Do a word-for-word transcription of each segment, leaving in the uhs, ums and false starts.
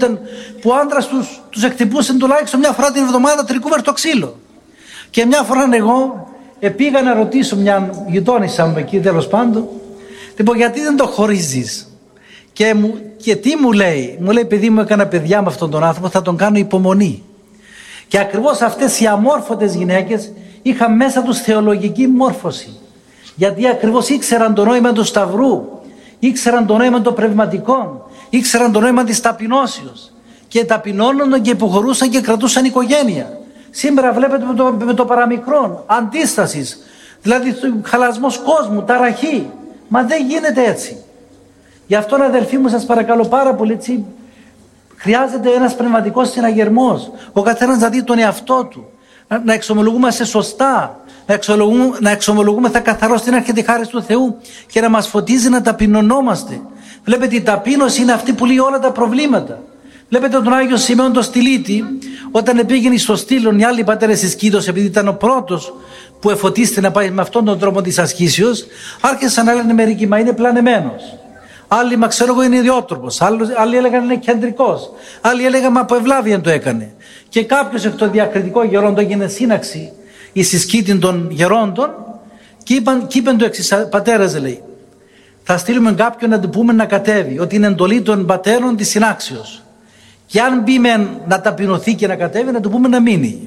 χτυπούνταν, που ο άντρας τους, τους εκτυπούσε τουλάχιστον μια φορά την εβδομάδα τρικούβερτο ξύλο. Και μια φορά εγώ πήγα να ρωτήσω μια γειτόνισσα μου εκεί, τέλος πάντων, λοιπόν, γιατί δεν το χωρίζεις? Και, μου, και τι μου λέει? Μου λέει, παιδί μου, έκανα παιδιά με αυτόν τον άνθρωπο, θα τον κάνω υπομονή. Και ακριβώς αυτές οι αμόρφωτες γυναίκες είχαν μέσα τους θεολογική μόρφωση. Γιατί ακριβώς ήξεραν το νόημα του Σταυρού, ήξεραν το νόημα των πνευματικών, ήξεραν το νόημα της ταπεινώσεως. Και ταπεινώνονταν και υποχωρούσαν και κρατούσαν οικογένεια. Σήμερα βλέπετε με το, με το παραμικρόν, αντίστασης, δηλαδή χαλασμός κόσμου, ταραχή. Μα δεν γίνεται έτσι. Γι' αυτό, αδελφοί μου, σας παρακαλώ πάρα πολύ, έτσι, χρειάζεται ένας πνευματικός συναγερμός. Ο καθένας να δει τον εαυτό του, να, να εξομολογούμαστε σωστά, να εξομολογούμε, να εξομολογούμε θα καθαρό στην αρχή τη χάρη του Θεού και να μας φωτίζει να ταπεινωνόμαστε. Βλέπετε, η ταπείνωση είναι αυτή που λύει όλα τα προβλήματα. Βλέπετε τον Άγιο Σιμεών τον Στυλίτη, όταν πήγαινε στο Στήλον, οι άλλοι πατέρες της Κήτος, επειδή ήταν ο πρώτος που εφωτίστηκε να πάει με αυτόν τον τρόπο της ασκήσεως, άρχισαν να λένε μερικοί, μα είναι πλανεμένος. Άλλοι, μα ξέρω εγώ, είναι ιδιότροπος. Άλλοι, άλλοι έλεγαν είναι κεντρικός. Άλλοι έλεγαν, μα από ευλάβεια το έκανε. Και κάποιος εκ των διακριτικών γερόντων έγινε σύναξη η συσκήτη των γερόντων και είπαν, και είπαν το εξής, πατέρας, λέει, θα στείλουμε κάποιον να του πούμε να κατέβει, ότι είναι εντολή των πατέρων της συνάξεως. Και αν μπει μεν να ταπεινωθεί και να κατέβει, να του πούμε να μείνει.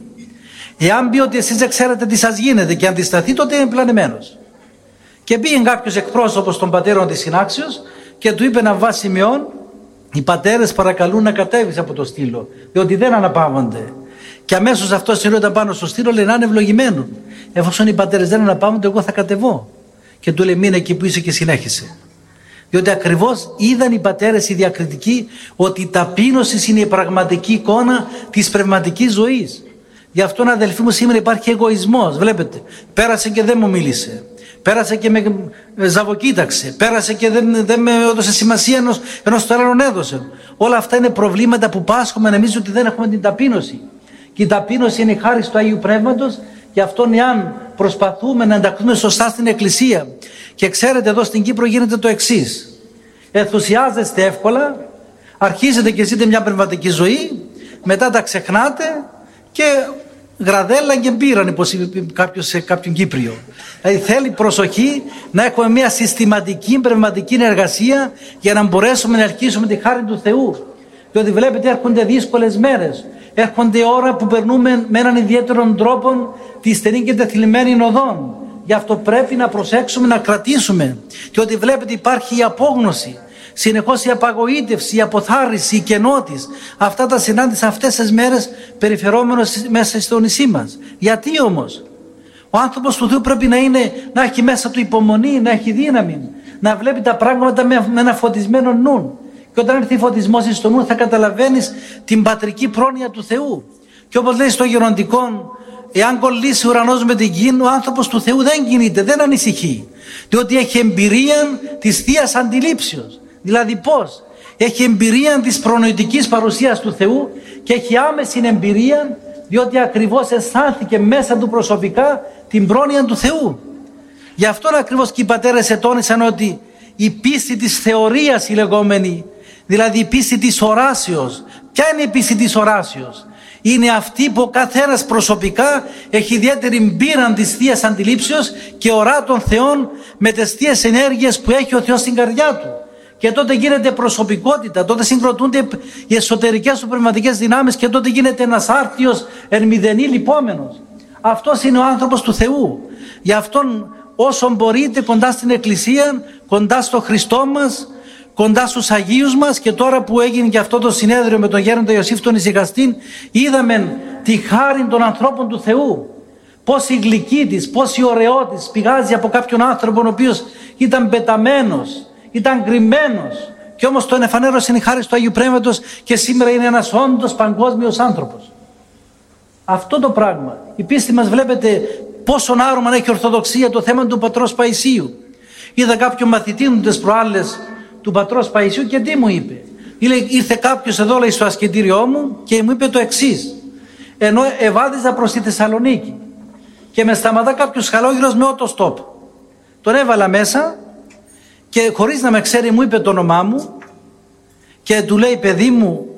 Εάν μπει ότι εσείς δεν ξέρετε τι σας γίνεται και αντισταθεί, τότε είναι πλανεμένος. Και πήγε κάποιος εκπρόσωπος των πατέρων της συνάξεως και του είπε να βάσει Σιμεών, οι πατέρες παρακαλούν να κατέβεις από το στήλο, διότι δεν αναπαύονται. Και αμέσως αυτό συνόταν πάνω στο στήλο, λέει, να είναι ευλογημένο. Εφόσον οι πατέρες δεν αναπαύονται, εγώ θα κατεβώ. Και του λέει, μείνε εκεί που είσαι και συνέχισε. Διότι ακριβώς είδαν οι πατέρες οι διακριτικοί ότι η ταπείνωση είναι η πραγματική εικόνα της πνευματικής ζωής. Γι' αυτό, αδελφοί μου, σήμερα υπάρχει εγωισμός. Βλέπετε, πέρασε και δεν μου μίλησε. Πέρασε και με ζαβοκοίταξε. Πέρασε και δεν, δεν με έδωσε σημασία ενός, ενός τον άλλον έδωσε. Όλα αυτά είναι προβλήματα που πάσχουμε να νομίζουμε ότι δεν έχουμε την ταπείνωση. Και η ταπείνωση είναι η χάρη του Αγίου Πνεύματος. Γι' αυτό, εάν προσπαθούμε να ενταχθούμε σωστά στην Εκκλησία, και ξέρετε, εδώ στην Κύπρο γίνεται το εξής. Ενθουσιάζεστε εύκολα, αρχίζετε και ζείτε μια πνευματική ζωή, μετά τα ξεχνάτε και γραδέλα και μπήραν, όπως είπε κάποιος σε κάποιον Κύπριο. Δηλαδή θέλει προσοχή να έχουμε μια συστηματική πνευματική εργασία για να μπορέσουμε να αρχίσουμε τη χάρη του Θεού. Διότι βλέπετε, έρχονται δύσκολες μέρες. Έρχονται ώρα που περνούμε με έναν ιδιαίτερο τρόπο τη στενή και τεθλιμμένη οδόν. Γι' αυτό πρέπει να προσέξουμε, να κρατήσουμε. Διότι βλέπετε, υπάρχει η απόγνωση, συνεχώς η απαγοήτευση, η αποθάρρυνση, η κενότης. Αυτά τα συνάντησα αυτές τις μέρες περιφερόμενος μέσα στο νησί μας. Γιατί όμως? Ο άνθρωπος του Θεού πρέπει να, είναι, να έχει μέσα του υπομονή, να έχει δύναμη, να βλέπει τα πράγματα με, με ένα φωτισμένο νου. Και όταν έρθει φωτισμός στο νου, θα καταλαβαίνεις την πατρική πρόνοια του Θεού. Και όπως λέει στο γεροντικό, εάν κολλήσει ο ουρανός με την γη, ο άνθρωπος του Θεού δεν κινείται, δεν ανησυχεί. Διότι έχει εμπειρία της θείας αντιλήψεως. Δηλαδή πώς? Έχει εμπειρία της προνοητικής παρουσίας του Θεού και έχει άμεση εμπειρία, διότι ακριβώς αισθάνθηκε μέσα του προσωπικά την πρόνοια του Θεού. Γι' αυτό ακριβώς και οι πατέρες ετώνησαν ότι η πίστη της θεωρίας, η λεγόμενη, δηλαδή η πίστη της οράσεως. Ποια είναι η πίστη της οράσεως? Είναι αυτή που ο καθένας προσωπικά έχει ιδιαίτερη πείρα της θείας αντιλήψεως και ορά τον Θεόν με τις θείες ενέργειες που έχει ο Θεός στην καρδιά του. Και τότε γίνεται προσωπικότητα, τότε συγκροτούνται οι εσωτερικές του πνευματικές δυνάμεις και τότε γίνεται ένας άρτιος εν μηδενή λυπόμενος. Αυτός είναι ο άνθρωπος του Θεού. Γι' αυτόν όσο μπορείτε κοντά στην Εκκλησία, κοντά στο Χριστό μας, κοντά στους Αγίους μας, και τώρα που έγινε και αυτό το συνέδριο με τον γέροντα Ιωσήφ τον Ησυχαστήν, είδαμε τη χάρη των ανθρώπων του Θεού. Πώς η γλυκή της, πώς η ωραιότης πηγάζει από κάποιον άνθρωπο ο οποίος ήταν πεταμένος, ήταν κρυμμένος, και όμως τον εφανέρωσε η χάρη του Αγίου Πνεύματος και σήμερα είναι ένας όντως παγκόσμιος άνθρωπος. Αυτό το πράγμα. Η πίστη μας, βλέπετε πόσον άρωμα έχει ορθοδοξία το θέμα του πατρός Παϊσίου. Είδα κάποιον μαθητή μου τις προάλλες του πατρός Παϊσίου και τι μου είπε? Ήρθε κάποιος εδώ, λέει, στο ασκητήριό μου και μου είπε το εξής. Ενώ ευάδιζα προς τη Θεσσαλονίκη και με σταματά κάποιος χαλόγυρος με ότο-στόπ. Τον έβαλα μέσα και χωρίς να με ξέρει μου είπε το όνομά μου και του λέει, παιδί μου,